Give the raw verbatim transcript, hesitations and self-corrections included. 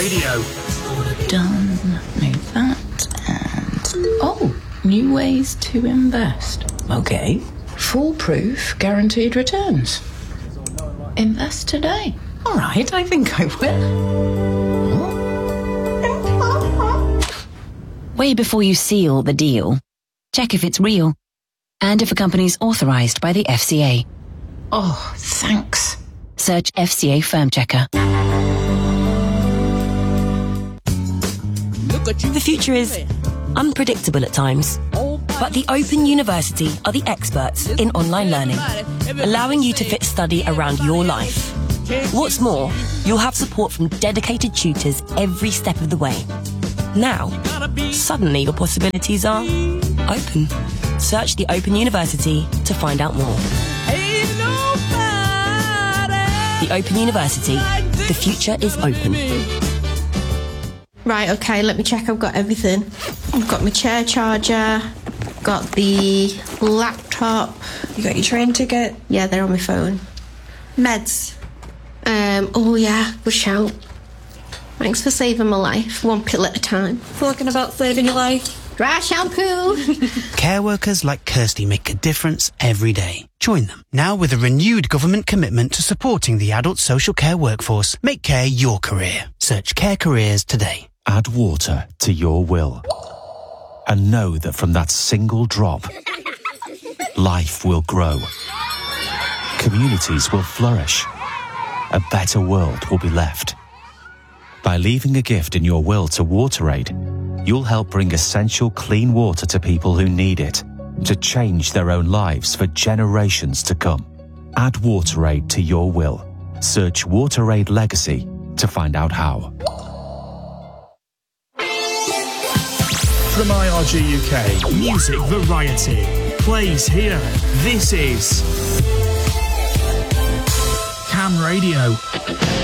Radio. Done. Move that. And... Oh, new ways to invest. Okay. Foolproof guaranteed returns. Invest today. All right, I think I will. Way before you seal the deal, check if it's real and if a company's authorized by the F C A. Oh, thanks. Search F C A Firm Checker. The future is unpredictable at times, but the Open University are the experts in online learning, allowing you to fit study around your life. What's more, you'll have support from dedicated tutors every step of the way. Now, suddenly your possibilities are open. Search the Open University to find out more. The Open University. The future is open. Right, okay, let me check I've got everything. I've got my chair charger, got the laptop. You got your train ticket? Yeah, they're on my phone. Meds? Um, oh yeah, good shout. Thanks for saving my life, one pill at a time. Talking about saving your life. Dry shampoo! Care workers like Kirsty make a difference every day. Join them, now with a renewed government commitment to supporting the adult social care workforce. Make care your career. Search Care Careers today. Add water to your will. And know that from that single drop, life will grow. Communities will flourish. A better world will be left. By leaving a gift in your will to WaterAid, you'll help bring essential clean water to people who need it, to change their own lives for generations to come. Add WaterAid to your will. Search WaterAid Legacy to find out how. From I R G U K, music variety plays here. This is Cam Radio.